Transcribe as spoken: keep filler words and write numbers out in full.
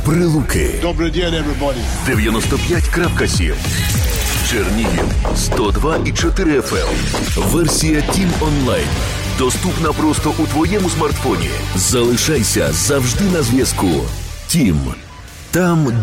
Прилуки Добрий день, everybody. дев'яносто п'ять крапка сім. Чернігів сто два і чотири еф ем. Версія Тім онлайн. Доступна просто у твоєму смартфоні. Залишайся завжди на зв'язку. Тім. Там